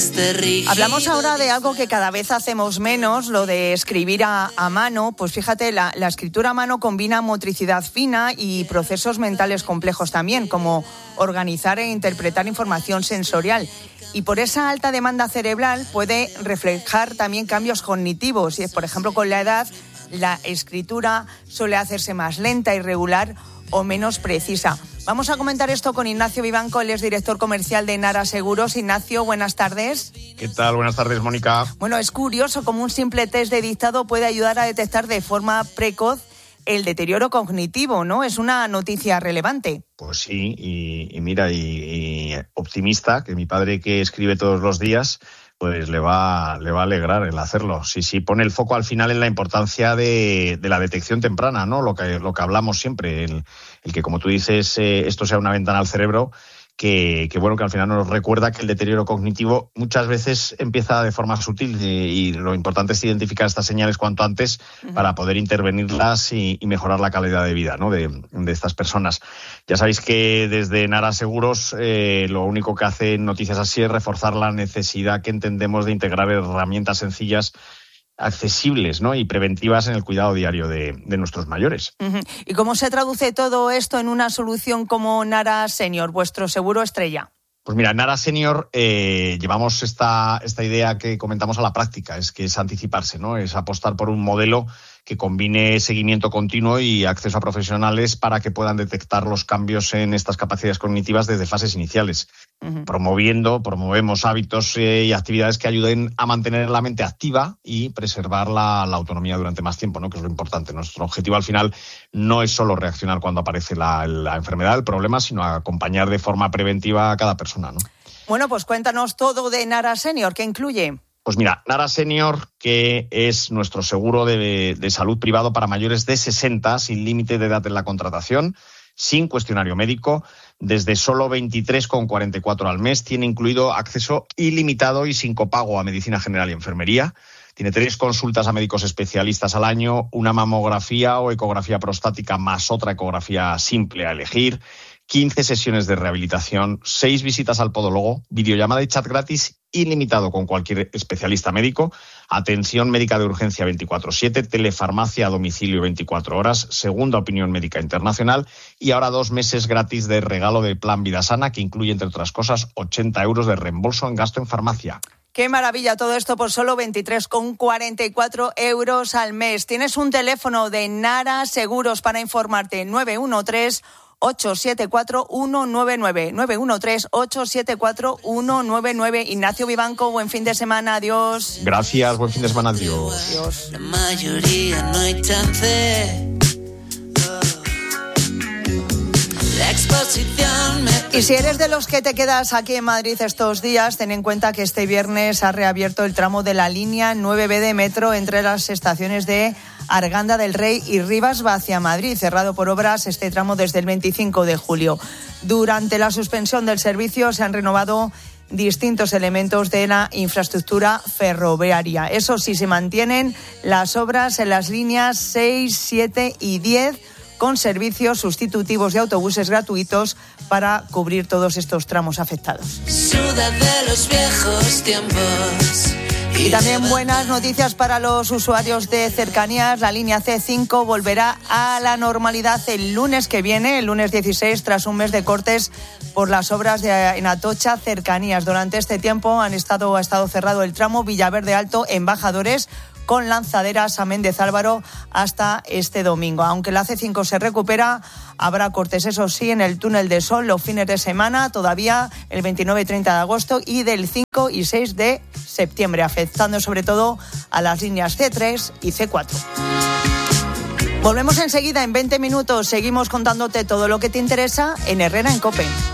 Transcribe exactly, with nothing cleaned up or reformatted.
Hablamos ahora de algo que cada vez hacemos menos, lo de escribir a, a mano. Pues fíjate, la, la escritura a mano combina motricidad fina y procesos mentales complejos también, como organizar e interpretar información sensorial. Y por esa alta demanda cerebral puede reflejar también cambios cognitivos. Y, por ejemplo, con la edad, la escritura suele hacerse más lenta, irregular o menos precisa. Vamos a comentar esto con Ignacio Vivanco, él es director comercial de Nara Seguros. Ignacio, buenas tardes. ¿Qué tal? Buenas tardes, Mónica. Bueno, es curioso cómo un simple test de dictado puede ayudar a detectar de forma precoz el deterioro cognitivo, ¿no? Es una noticia relevante. Pues sí, y, y mira, y, y optimista, que mi padre, que escribe todos los días, pues le va, le va a alegrar el hacerlo. Sí, sí, pone el foco al final en la importancia de, de la detección temprana, ¿no? Lo que, lo que hablamos siempre, el, el que, como tú dices, eh, esto sea una ventana al cerebro, que, que bueno, que al final nos recuerda que el deterioro cognitivo muchas veces empieza de forma sutil y, y lo importante es identificar estas señales cuanto antes uh-huh. para poder intervenirlas y, y mejorar la calidad de vida, ¿no? de, de estas personas. Ya sabéis que desde Nara Seguros eh, lo único que hace noticias así es reforzar la necesidad que entendemos de integrar herramientas sencillas, accesibles, ¿no? y preventivas en el cuidado diario de, de nuestros mayores. Uh-huh. ¿Y cómo se traduce todo esto en una solución como Nara Senior, vuestro seguro estrella? Pues mira, en Nara Senior eh, llevamos esta, esta idea que comentamos a la práctica, es que es anticiparse, ¿no? Es apostar por un modelo que combine seguimiento continuo y acceso a profesionales para que puedan detectar los cambios en estas capacidades cognitivas desde fases iniciales. Uh-huh. Promoviendo, promovemos hábitos eh, y actividades que ayuden a mantener la mente activa y preservar la, la autonomía durante más tiempo, ¿no? Que es lo importante. Nuestro objetivo al final no es solo reaccionar cuando aparece la, la enfermedad, el problema, sino acompañar de forma preventiva a cada persona, ¿no? Bueno, pues cuéntanos todo de Nara Senior, ¿qué incluye? Pues mira, Nara Senior, que es nuestro seguro de, de salud privado para mayores de sesenta, sin límite de edad en la contratación, sin cuestionario médico, desde solo veintitrés con cuarenta y cuatro al mes, tiene incluido acceso ilimitado y sin copago a medicina general y enfermería. Tiene tres consultas a médicos especialistas al año, una mamografía o ecografía prostática más otra ecografía simple a elegir, quince sesiones de rehabilitación, seis visitas al podólogo, videollamada y chat gratis ilimitado con cualquier especialista médico, atención médica de urgencia veinticuatro siete, telefarmacia a domicilio veinticuatro horas, segunda opinión médica internacional y ahora dos meses gratis de regalo de Plan Vida Sana, que incluye, entre otras cosas, ochenta euros de reembolso en gasto en farmacia. ¡Qué maravilla! Todo esto por solo veintitrés con cuarenta y cuatro euros al mes. Tienes un teléfono de Nara Seguros para informarte, nueve uno tres, ocho siete cuatro, uno nueve nueve, nueve uno tres, ocho siete cuatro, uno nueve nueve. Ignacio Vivanco, buen fin de semana, adiós. Gracias, buen fin de semana, adiós. Adiós. La mayoría no hay chance. La exposición me... Y si eres de los que te quedas aquí en Madrid estos días, ten en cuenta que este viernes ha reabierto el tramo de la línea nueve B de metro entre las estaciones de Arganda del Rey y Rivas hacia Madrid, cerrado por obras este tramo desde el veinticinco de julio. Durante la suspensión del servicio se han renovado distintos elementos de la infraestructura ferroviaria. Eso sí, se mantienen las obras en las líneas seis, siete y diez, con servicios sustitutivos de autobuses gratuitos para cubrir todos estos tramos afectados. Suda de los viejos tiempos. Y también buenas noticias para los usuarios de cercanías. La línea C cinco volverá a la normalidad el lunes que viene, el lunes dieciséis, tras un mes de cortes por las obras de, en Atocha Cercanías. Durante este tiempo han estado, ha estado cerrado el tramo Villaverde Alto Embajadores, con lanzaderas a Méndez Álvaro hasta este domingo. Aunque la C cinco se recupera, habrá cortes, eso sí, en el túnel de Sol los fines de semana, todavía el veintinueve y treinta de agosto y del cinco y seis de septiembre, afectando sobre todo a las líneas C tres y C cuatro. Volvemos enseguida, en veinte minutos. Seguimos contándote todo lo que te interesa en Herrera en COPE.